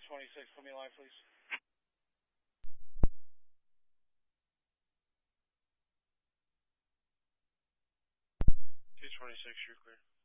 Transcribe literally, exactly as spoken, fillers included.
twenty-six, put me live, please. two twenty-six, you're clear.